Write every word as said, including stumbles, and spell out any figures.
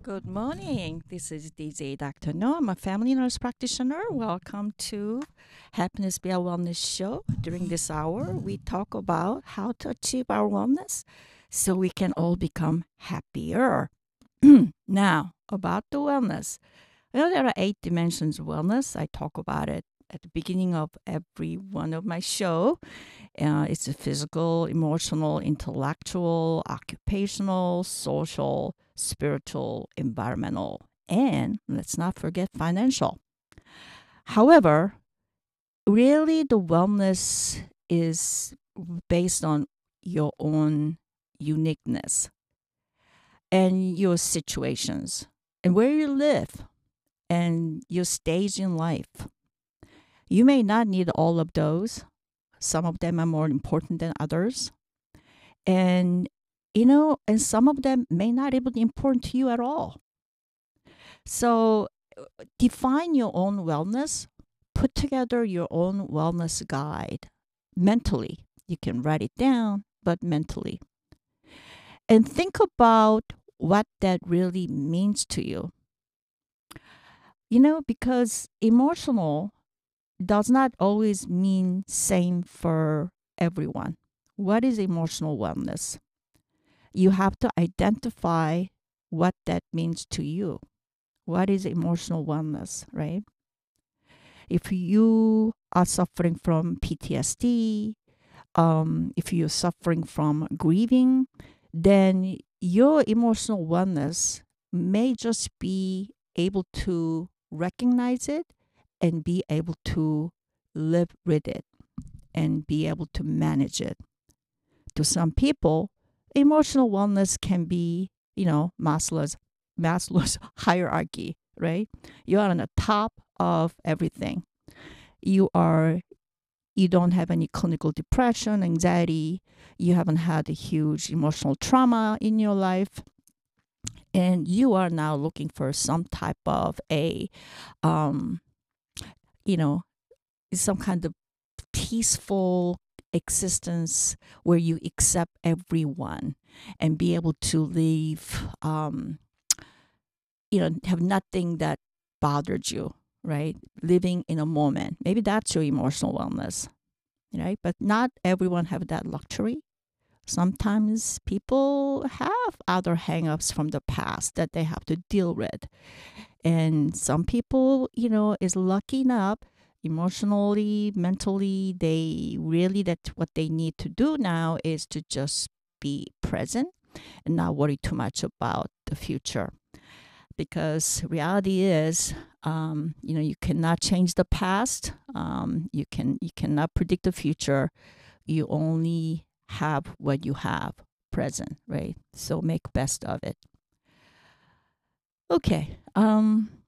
Good morning. This is D J Doctor No. I'm a family nurse practitioner. Welcome to Happiness Be Our Wellness Show. During this hour, we talk about how to achieve our wellness so we can all become happier. Now, about the wellness. You know, there are eight dimensions of wellness. I talk about it at the beginning of every one of my show. Uh, it's a physical, emotional, intellectual, occupational, social, spiritual, environmental, and let's not forget financial. However, really the wellness is based on your own uniqueness and your situations and where you live and your stage in life. You may not need all of those. Some of them are more important than others. And, you know, and some of them may not even be important to you at all. So define your own wellness, put together your own wellness guide mentally. You can write it down, but mentally. And think about what that really means to you. You know, because emotional does not always mean same for everyone. What is emotional wellness? You have to identify what that means to you. What is emotional wellness, right? If you are suffering from P T S D, um, if you're suffering from grieving, then your emotional wellness may just be able to recognize it and be able to live with it and be able to manage it. To some people, emotional wellness can be, you know, Maslow's Maslow's hierarchy, right? You are on the top of everything. You are you don't have any clinical depression, anxiety, you haven't had a huge emotional trauma in your life, and you are now looking for some type of a um, you know, some kind of peaceful existence where you accept everyone and be able to live, um, you know, have nothing that bothered you, right? Living in a moment. Maybe that's your emotional wellness, right? But not everyone have that luxury. Sometimes people have other hangups from the past that they have to deal with. And some people, you know, is lucky enough emotionally, mentally, they really that what they need to do now is to just be present and not worry too much about the future. Because reality is, um, you know, you cannot change the past. Um, you can you cannot predict the future. You only have what you have present, right? So make best of it. Okay. Um,